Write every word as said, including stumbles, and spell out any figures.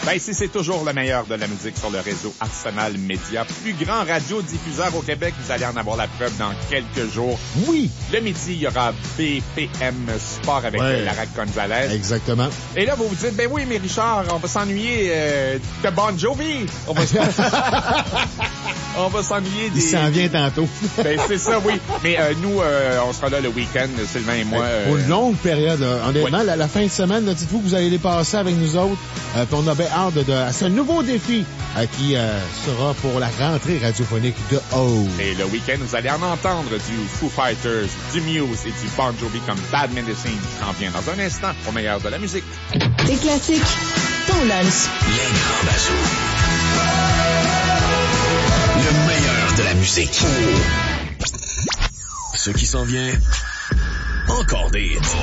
Ben ici, c'est toujours le meilleur de la musique sur le réseau Arsenal Média. Plus grand radiodiffuseur au Québec, vous allez en avoir la preuve dans quelques jours. Oui! Le midi, il y aura B P M Sport avec ouais. Lara Gonzalez. Exactement. Et là, vous vous dites, ben oui, mais Richard, on va s'ennuyer euh, de Bon Jovi. On va, on va s'ennuyer des... Il s'en vient tantôt. Ben c'est ça, oui. Mais euh, nous, euh, on sera là le week-end, Sylvain et moi. Euh... Pour une longue période. Là. Honnêtement, oui. la, la fin de semaine, là, dites-vous que vous allez les passer avec nous autres. Euh, puis on a bien hâte de, de, à ce nouveau défi euh, qui euh, sera pour la rentrée radiophonique de O. Et le week-end, vous allez en entendre du Foo Fighters, du Muse et du Bon Jovi comme Bad Medicine qui s'en vient dans un instant au meilleur de la musique. Des classiques, ton lunch. Les grands bazous. Le meilleur de la musique. Ce qui s'en vient, encore des hits.